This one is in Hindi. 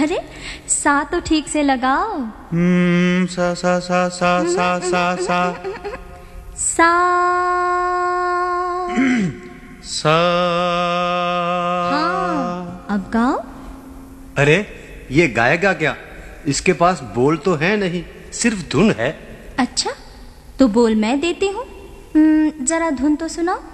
अरे सा तो ठीक से लगाओ। सा सा सा सा सा सा सा सा सा। हाँ, अब गाओ। अरे ये गाएगा क्या? इसके पास बोल तो है नहीं, सिर्फ धुन है। अच्छा, तो बोल मैं देती हूँ। जरा धुन तो सुनाओ।